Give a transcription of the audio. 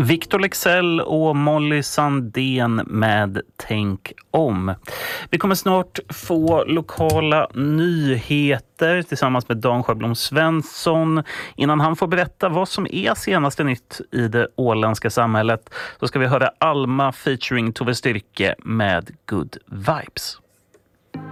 Victor Leksell och Molly Sandén med Tänk om. Vi kommer snart få lokala nyheter tillsammans med Dan Sjöblom Svensson. Innan han får berätta vad som är senaste nytt i det åländska samhället så ska vi höra Alma featuring Tove Styrke med Good Vibes.